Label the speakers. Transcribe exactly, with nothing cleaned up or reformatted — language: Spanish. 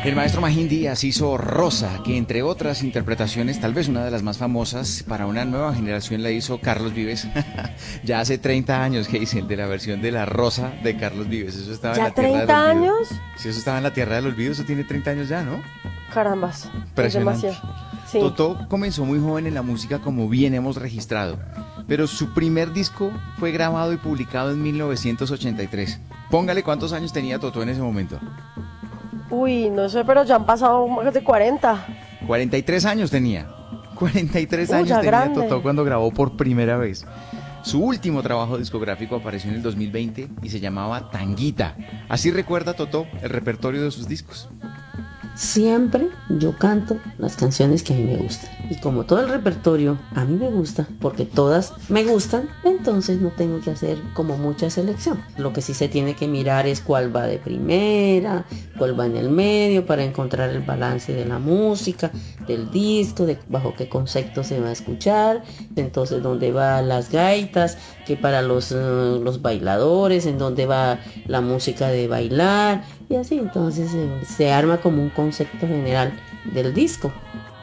Speaker 1: El maestro Magín Díaz hizo Rosa, que entre otras interpretaciones, tal vez una de las más famosas para una nueva generación la hizo Carlos Vives. Ya hace treinta años que dicen de la versión de La Rosa de Carlos Vives. Eso estaba en
Speaker 2: ¿Ya
Speaker 1: la tierra del
Speaker 2: treinta
Speaker 1: olvido.
Speaker 2: años?
Speaker 1: Sí, eso estaba en la tierra del olvido, eso tiene treinta años ya, ¿no?
Speaker 2: Carambas, es
Speaker 1: Impresionante.
Speaker 2: demasiado. Sí.
Speaker 1: Totó comenzó muy joven en la música, como bien hemos registrado, pero su primer disco fue grabado y publicado en mil novecientos ochenta y tres. Póngale cuántos años tenía Totó en ese momento.
Speaker 2: Uy, no sé, pero ya han pasado más de cuarenta.
Speaker 1: cuarenta y tres años tenía. cuarenta y tres
Speaker 2: Uy,
Speaker 1: años
Speaker 2: ya
Speaker 1: tenía
Speaker 2: grande.
Speaker 1: Totó cuando grabó por primera vez. Su último trabajo discográfico apareció en el dos mil veinte y se llamaba Tanguita. Así recuerda Totó el repertorio de sus discos.
Speaker 3: Siempre yo canto las canciones que a mí me gustan. Y como todo el repertorio a mí me gusta, porque todas me gustan, entonces no tengo que hacer como mucha selección. Lo que sí se tiene que mirar es cuál va de primera, cuál va en el medio, para encontrar el balance de la música, del disco, de bajo qué concepto se va a escuchar, entonces dónde van las gaitas, que para los, uh, los bailadores, en dónde va la música de bailar, y así entonces eh, se arma como un concepto general del disco.